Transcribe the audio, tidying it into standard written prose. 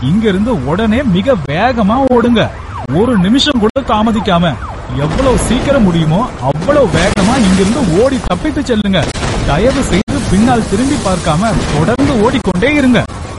இங்கிருந்து உடனே மிக வேகமா ஓடுங்க. ஒரு நிமிஷம் கூட தாமதிக்காம எவ்வளவு சீக்கிரம் முடியுமோ அவ்வளவு வேகமா இங்கிருந்து ஓடி தப்பித்து செல்லுங்க. தயவு செய்து பின்னால் திரும்பி பார்க்காம தொடர்ந்து ஓடிக்கொண்டே இருங்க.